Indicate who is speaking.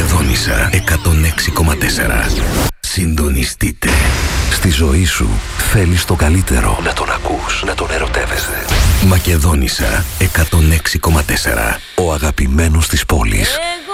Speaker 1: Μακεδόνισσα 106,4. Συντονιστείτε. Στη ζωή σου θέλεις το καλύτερο. Να τον ακούς, να τον ερωτεύεσαι. Μακεδόνισσα 106,4. Ο αγαπημένος της πόλης.